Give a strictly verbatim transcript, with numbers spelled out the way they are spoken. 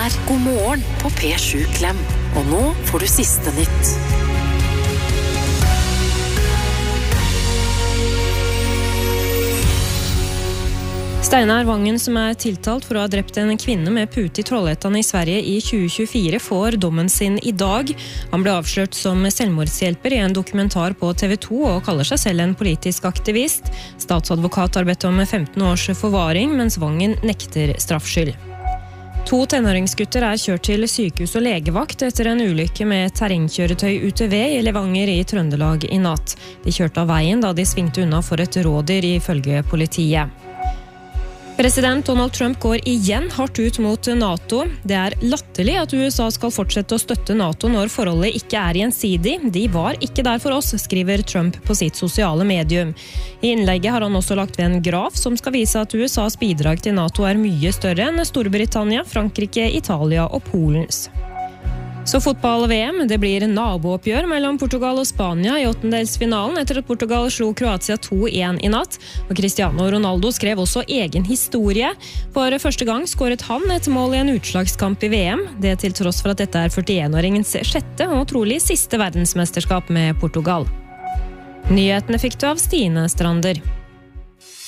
er God morgen på P sju Klem. Og nå får du siste nytt. Steinar Vangen, som er tiltalt for å ha drept en kvinne med pute i Trollhättan i Sverige i tjue tjuefire, får dommen sin i dag. Han ble avslørt som selvmordshjelper i en dokumentar på T V to og kaller seg selv en politisk aktivist. Statsadvokat har bedt om femten års forvaring, mens Vangen nekter straffskyld. To tenåringsgutter er kjørt til sykehus og legevakt etter en ulykke med terrengkjøretøy U T V i Levanger i Trøndelag i natt. De kjørte av veien da de svingte unna for et rådyr, ifølge politiet. President Donald Trump går igjen hardt ut mot NATO. Det er latterlig at U S A skal fortsette å støtte NATO når forholdet ikke er gjensidig. De var ikke der for oss, skriver Trump på sitt sosiale medium. I innlegget har han også lagt ved en graf som skal vise at U S A's bidrag til NATO er mye større enn Storbritannia, Frankrike, Italia og Polens. Så fotball-V M, det blir nabooppgjør mellom Portugal og Spania i åttendelsfinalen etter at Portugal slo Kroatia to en i natt. Og Cristiano Ronaldo skrev også egen historie. For første gang skåret han et mål i en utslagskamp i V M. Det til tross for at dette er førtienåringens sjette og trolig siste verdensmesterskap med Portugal. Nyhetene fikk du av Stine Strander.